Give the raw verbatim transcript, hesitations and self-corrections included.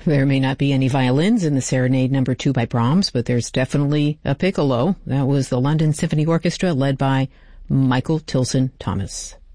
There may not be any violins in the Serenade Number Two by Brahms, but there's definitely a piccolo. That was the London Symphony Orchestra led by Michael Tilson Thomas.